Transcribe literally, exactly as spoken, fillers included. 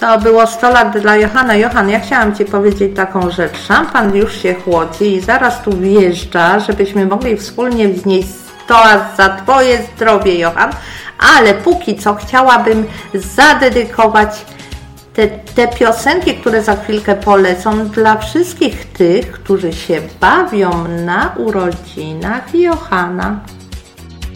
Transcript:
To było sto lat dla Johana. Johan, ja chciałam Ci powiedzieć taką rzecz. Szampan już się chłodzi i zaraz tu wjeżdża, żebyśmy mogli wspólnie wznieść toast za Twoje zdrowie, Johan. Ale póki co chciałabym zadedykować te, te piosenki, które za chwilkę polecą, dla wszystkich tych, którzy się bawią na urodzinach Johana.